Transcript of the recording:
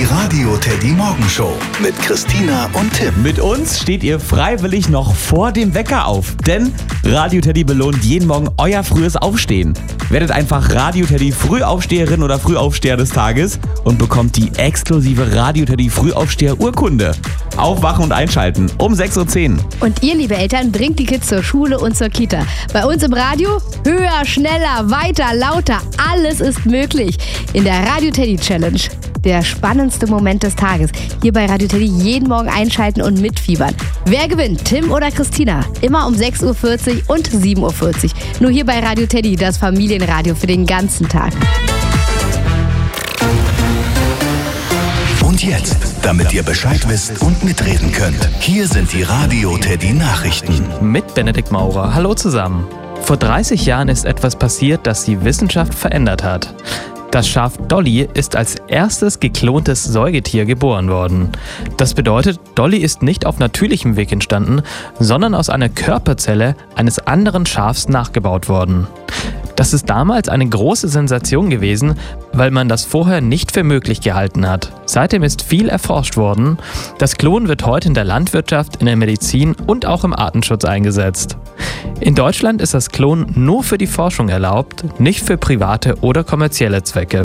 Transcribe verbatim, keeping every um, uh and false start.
Radio Teddy Morgenshow mit Christina und Tim. Mit uns steht ihr freiwillig noch vor dem Wecker auf, denn Radio Teddy belohnt jeden Morgen euer frühes Aufstehen. Werdet einfach Radio Teddy Frühaufsteherin oder Frühaufsteher des Tages und bekommt die exklusive Radio Teddy Frühaufsteher-Urkunde. Aufwachen und einschalten um sechs Uhr zehn. Und ihr, liebe Eltern, bringt die Kids zur Schule und zur Kita. Bei uns im Radio höher, schneller, weiter, lauter, alles ist möglich. In der Radio Teddy Challenge. Der spannendste Moment des Tages. Hier bei Radio Teddy jeden Morgen einschalten und mitfiebern. Wer gewinnt, Tim oder Christina? Immer um sechs Uhr vierzig und sieben Uhr vierzig. Nur hier bei Radio Teddy, das Familienradio für den ganzen Tag. Und jetzt, damit ihr Bescheid wisst und mitreden könnt, hier sind die Radio Teddy Nachrichten. Mit Benedikt Maurer. Hallo zusammen. Vor dreißig Jahren ist etwas passiert, das die Wissenschaft verändert hat. Das Schaf Dolly ist als erstes geklontes Säugetier geboren worden. Das bedeutet, Dolly ist nicht auf natürlichem Weg entstanden, sondern aus einer Körperzelle eines anderen Schafs nachgebaut worden. Das ist damals eine große Sensation gewesen, weil man das vorher nicht für möglich gehalten hat. Seitdem ist viel erforscht worden. Das Klonen wird heute in der Landwirtschaft, in der Medizin und auch im Artenschutz eingesetzt. In Deutschland ist das Klonen nur für die Forschung erlaubt, nicht für private oder kommerzielle Zwecke.